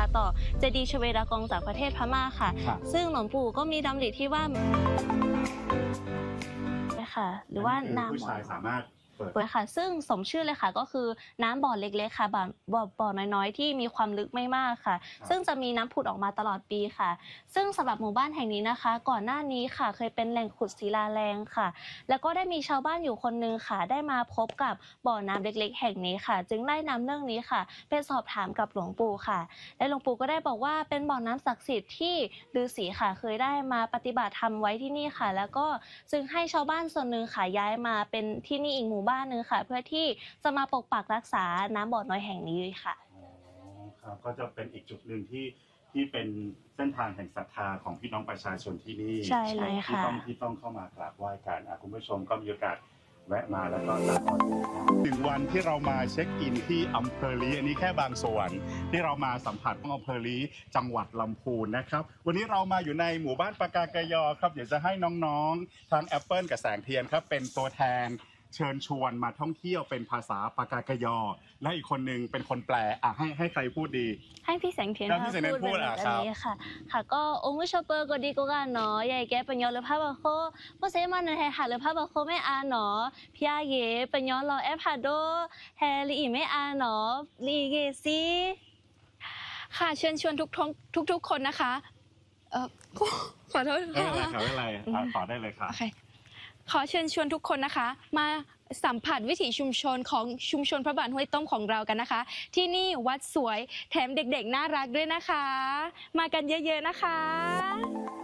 ต่อเจดีย์ชเวดากองจากประเทศพม่าค่ะซึ่งหลวงปู่ก็มีดำริที่ว่าค่ะหรือว่าน้ำผู้ชายสามารถเปิดค่ะซึ่งสมชื่อเลยค่ะก็คือน้ำบ่อเล็กๆค่ะบ่อน้อยๆที่มีความลึกไม่มากค่ะซึ่งจะมีน้ำผุดออกมาตลอดปีค่ะซึ่งสำหรับหมู่บ้านแห่งนี้นะคะก่อนหน้านี้ค่ะเคยเป็นแหล่งขุดศิลาแรงค่ะแล้วก็ได้มีชาวบ้านอยู่คนนึงค่ะได้มาพบกับบ่อน้ำเล็กๆแห่งนี้ค่ะจึงได้นำเรื่องนี้ค่ะไปสอบถามกับหลวงปู่ค่ะและหลวงปู่ก็ได้บอกว่าเป็นบ่อน้ำศักดิ์สิทธิ์ที่ฤาษีค่ะเคยได้มาปฏิบัติธรรมไว้ที่นี่ค่ะแล้วก็จึงให้ชาวบ้านส่วนหนึ่งค่ะย้ายมาเป็นที่นี่อีกหมู่บ้านนึงค่ะเพื่อที่จะมาปกปักรักษาน้ำบ่อน้อยแห่งนี้ค่ะครับก็จะเป็นอีกจุดหนึ่งที่เป็นเส้นทางแห่งศรัทธาของพี่น้องประชาชนที่นี่ใช่เลยค่ะที่ต้องเข้ามากราบไหว้กันคุณผู้ชมก็มีโอกาสแวะมาแล้วก็ถึงวันที่เรามาเช็คอินที่อำเภอลีอันนี้แค่บางส่วนที่เรามาสัมผัสของอำเภอลีจังหวัดลำพูนนะครับวันนี้เรามาอยู่ในหมู่บ้านปากากยอครับเดี๋ยวจะให้น้องๆทั้งแอปเปิลกับแสงเทียนครับเป็นตัวแทนเชิญชวนมาท่องเที่ยวเป็นภาษาปากากยอและอีกคนนึงเป็นคนแปลให้ใครพูดดีให้พี่แสงเทียนพูดแบบนี้ค่ะก็องค์ชอปเปอร์ก็ดีก็กันเนาะใหญ่แกเป็นยอหรือภาพบาโคพวกเซมันในไทยค่ะหรือภาพบาโคไม่อาเนาะพี่อาเย่เป็นยอรอแอปฮาโดแฮลีอีไม่อาเนาะลีเกซีค่ะเชิญชวนทุกคนนะคะขอโทษค่ะไม่เป็นไรต่อได้เลยค่ะขอเชิญชวนทุกคนนะคะมาสัมผัสวิถีชุมชนของชุมชนพระบาทห้วยต้มของเรากันนะคะที่นี่วัดสวยแถมเด็กๆน่ารักด้วยนะคะมากันเยอะๆนะคะ